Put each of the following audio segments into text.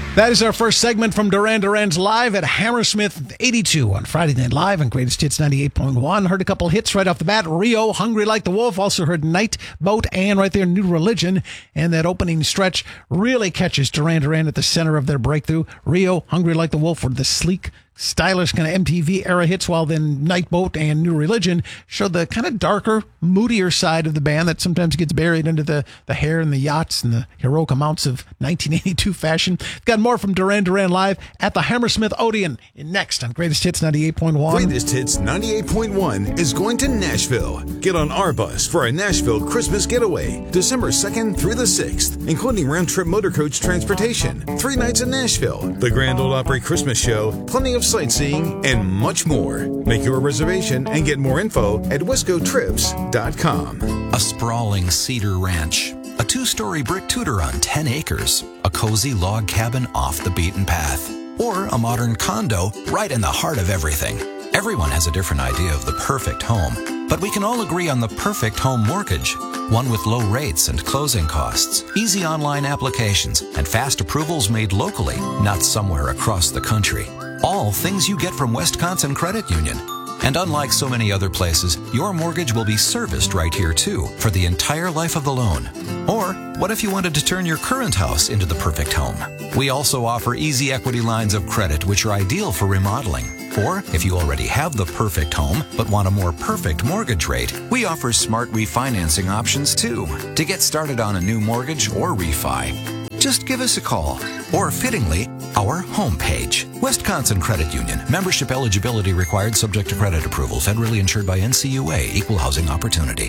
That is our first segment from Duran Duran's Live at Hammersmith 82 on Friday Night Live on Greatest Hits 98.1. Heard a couple hits right off the bat. Rio, Hungry Like the Wolf. Also heard Night Boat and right there New Religion. And that opening stretch really catches Duran Duran at the center of their breakthrough. Rio, Hungry Like the Wolf were the sleek, stylish kind of MTV era hits, while then Night Boat and New Religion showed the kind of darker, moodier side of the band that sometimes gets buried under the hair and the yachts and the heroic amounts of 1982 fashion. Got more from Duran Duran Live at the Hammersmith Odeon next on Greatest Hits 98.1. Greatest Hits 98.1 is going to Nashville. Get on our bus for a Nashville Christmas getaway, December 2nd through the 6th, including round-trip motor coach transportation, 3 nights in Nashville, the Grand Ole Opry Christmas show, plenty of sightseeing, and much more. Make your reservation and get more info at wiscotrips.com. A sprawling cedar ranch, a 2-story brick Tudor on 10 acres, a cozy log cabin off the beaten path, or a modern condo right in the heart of everything. Everyone has a different idea of the perfect home, but we can all agree on the perfect home mortgage. One with low rates and closing costs, easy online applications, and fast approvals made locally, not somewhere across the country. All things you get from Wisconsin Credit Union. And unlike so many other places, your mortgage will be serviced right here too for the entire life of the loan. Or what if you wanted to turn your current house into the perfect home? We also offer easy equity lines of credit which are ideal for remodeling. Or if you already have the perfect home but want a more perfect mortgage rate, we offer smart refinancing options too to get started on a new mortgage or refi. Just give us a call, or fittingly, our homepage. Wisconsin Credit Union. Membership eligibility required, subject to credit approval. Federally insured by NCUA. Equal housing opportunity.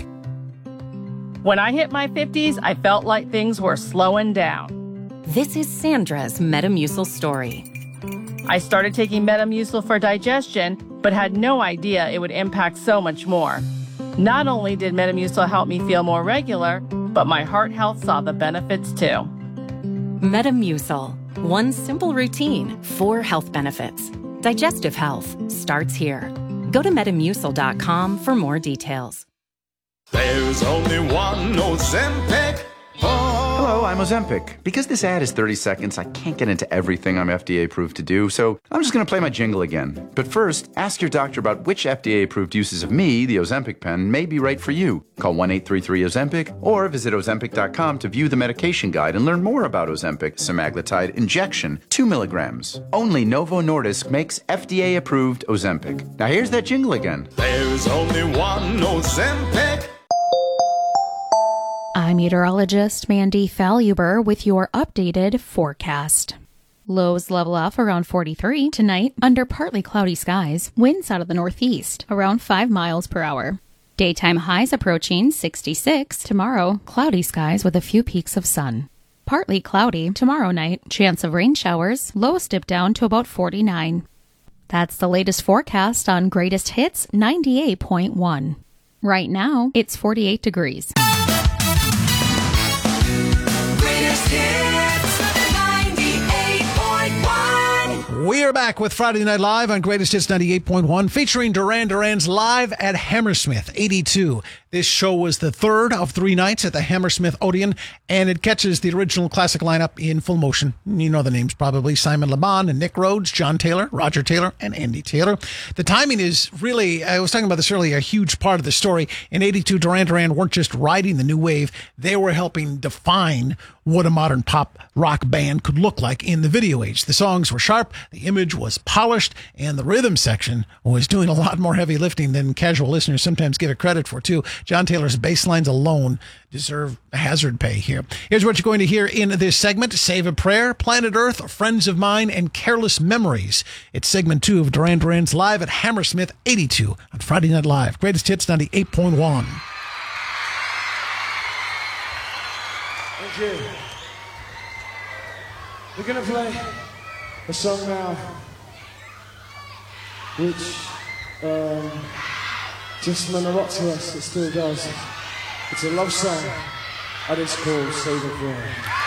When I hit my 50s, I felt like things were slowing down. This is Sandra's Metamucil story. I started taking Metamucil for digestion, but had no idea it would impact so much more. Not only did Metamucil help me feel more regular, but my heart health saw the benefits too. Metamucil. One simple routine, 4 health benefits. Digestive health starts here. Go to Metamucil.com for more details. There's only one Ozempic. Hello, I'm Ozempic. Because this ad is 30 seconds, I can't get into everything I'm FDA approved to do, so I'm just going to play my jingle again. But first, ask your doctor about which FDA approved uses of me, the Ozempic pen, may be right for you. Call 1-833-OZEMPIC or visit Ozempic.com to view the medication guide and learn more about Ozempic semaglutide injection, 2 milligrams. Only Novo Nordisk makes FDA approved Ozempic. Now here's that jingle again. There's only one Ozempic. I'm meteorologist Mandy Faluber with your updated forecast. Lows level off around 43 tonight under partly cloudy skies. Winds out of the northeast around 5 miles per hour. Daytime highs approaching 66 tomorrow. Cloudy skies with a few peaks of sun. Partly cloudy tomorrow night. Chance of rain showers. Lows dip down to about 49. That's the latest forecast on Greatest Hits 98.1. Right now, it's 48 degrees. We are back with Friday Night Live on Greatest Hits 98.1, featuring Duran Duran's Live at Hammersmith 82. This show was the third of 3 nights at the Hammersmith Odeon, and it catches the original classic lineup in full motion. You know the names probably: Simon Le Bon and Nick Rhodes, John Taylor, Roger Taylor, and Andy Taylor. The timing is really, I was talking about this earlier, a huge part of the story. In 82, Duran Duran weren't just riding the new wave, they were helping define what a modern pop rock band could look like in the video age. The songs were sharp, the image was polished, and the rhythm section was doing a lot more heavy lifting than casual listeners sometimes give it credit for, too. John Taylor's bass lines alone deserve a hazard pay here. Here's what you're going to hear in this segment: Save a Prayer, Planet Earth, Friends of Mine, and Careless Memories. It's segment 2 of Duran Duran's Live at Hammersmith 82 on Friday Night Live. Greatest Hits 98.1. Thank you. We're going to play a song now which just meant a lot to us. It still does. It's a love song and it's called Save a Prayer.